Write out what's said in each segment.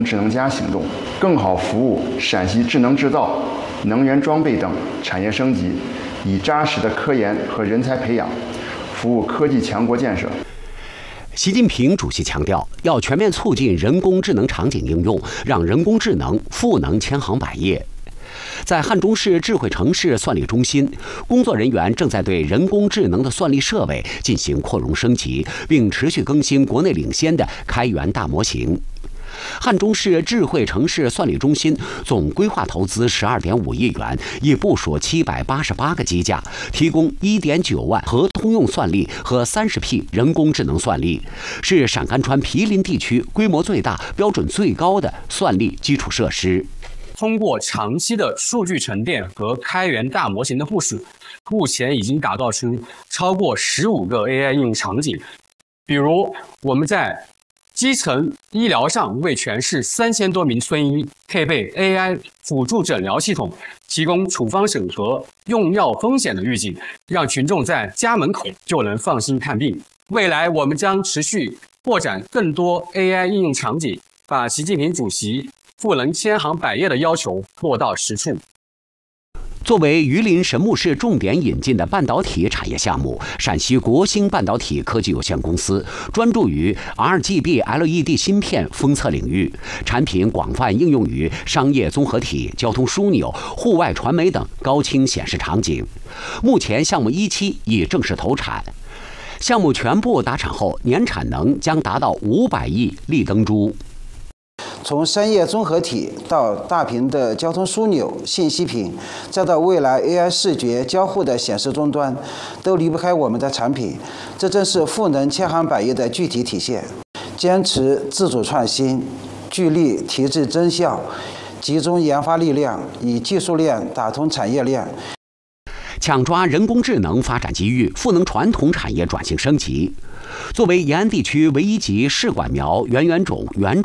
智能家行动，更好服务陕西智能制造、能源装备等产业升级，以扎实的科研和人才培养，服务科技强国建设。 习近平主席强调，要全面促进人工智能场景应用，让人工智能赋能千行百业。在汉中市智慧城市算力中心，工作人员正在对人工智能的算力设备进行扩容升级，并持续更新国内领先的开源大模型。汉中市智慧城市算力中心总规划投资12.5亿元，已部署788个机架，提供1.9万核通用算力和30批人工智能算力，是陕甘川毗邻地区规模最大、标准最高的算力基础设施。 通过长期的数据沉淀和开源大模型的部署，目前已经打造出超过15个 AI 应用场景。比如，我们在基层医疗上为全市3000多名村医配备 AI 辅助诊疗系统，提供处方审核、用药风险的预警，让群众在家门口就能放心看病。未来，我们将持续扩展更多 AI 应用场景，把习近平主席赋能千行百业的要求落到实处。 作为榆林神木市重点引进的半导体产业项目，陕西国兴半导体科技有限公司专注于 RGB LED 芯片封测领域，产品广泛应用于商业综合体、交通枢纽、户外传媒等高清显示场景。目前项目1期已正式投产，项目全部达产后，年产能将达到500亿立灯珠。 从商业综合体到大屏的交通枢纽、信息屏，再到未来 AI 视觉交互的显示终端，都离不开我们的产品。这正是赋能千行百业的具体体现。坚持自主创新，聚力提质增效，集中研发力量，以技术链打通产业链， 抢抓人工智能发展机遇，赋能传统产业转型升级。作为延安地区唯一集试管苗、原种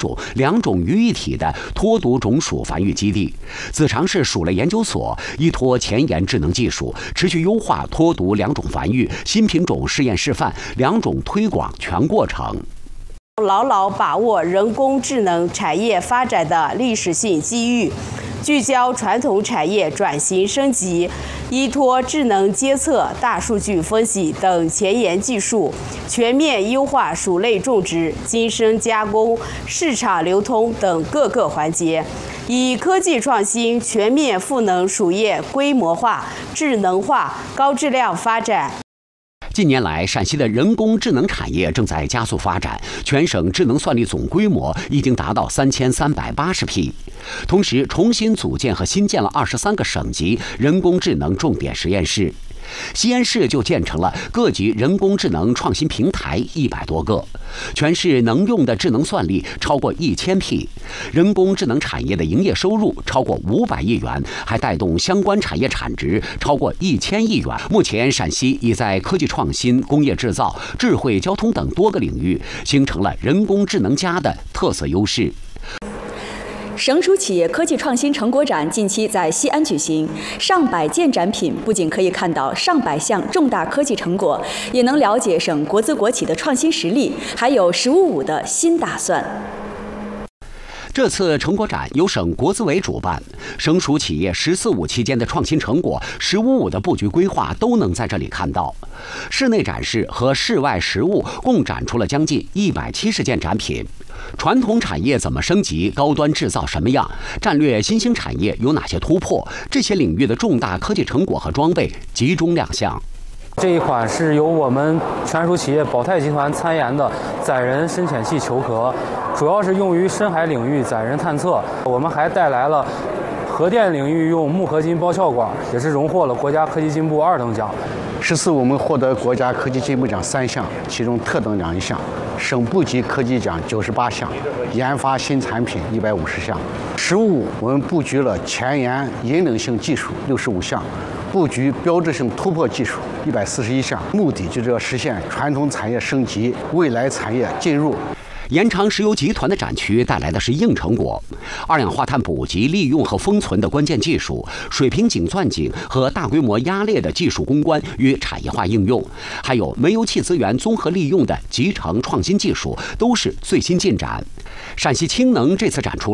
2种于一体的脱毒种属繁育基地，子长市鼠类研究所依托前沿智能技术，持续优化脱毒2种繁育、新品种试验示范、2种推广全过程。 牢牢把握人工智能产业发展的历史性机遇，聚焦传统产业转型升级，依托智能监测、大数据分析等前沿技术，全面优化鼠类种植、精深加工、市场流通等各个环节，以科技创新全面赋能鼠业规模化、智能化、高质量发展。 近年来，陕西的人工智能产业正在加速发展，全省智能算力总规模已经达到3380批。同时，重新组建和新建了23个省级人工智能重点实验室。西安市就建成了各级人工智能创新平台100多个，全市能用的智能算力超过1000批，人工智能产业的营业收入超过500亿元，还带动相关产业产值超过1000亿元。目前，陕西已在科技创新、工业制造、智慧交通等多个领域形成了人工智能+的特色优势。 省属企业科技创新成果展近期在西安举行，上百件展品不仅可以看到上百项重大科技成果，也能了解省国资国企的创新实力，还有“15+5”的新打算。 这次成果展由省国资委主办，省属企业“14+5”期间的创新成果、“15+5”的布局规划都能在这里看到。室内展示和室外实物共展出了将近170件展品。传统产业怎么升级？高端制造什么样？战略新兴产业有哪些突破？这些领域的重大科技成果和装备集中亮相。 这一款是由我们全属企业宝泰集团参研的载人深潜器球壳，主要是用于深海领域载人探测。我们还带来了核电领域用钼合金包鞘管，也是荣获了国家科技进步2等奖。 14我们获得国家科技进步奖3项，其中特等奖1项，省部级科技奖98项，研发新产品150项。15我们布局了前沿引领性技术65项，布局标志性突破技术141项，目的就是要实现传统产业升级、未来产业进入。 延长石油集团的展区带来的是硬成果，二氧化碳补给、利用和封存的关键技术，水平井钻井和大规模压裂的技术攻关与产业化应用，还有煤油气资源综合利用的集成创新技术，都是最新进展。陕西氢能这次展出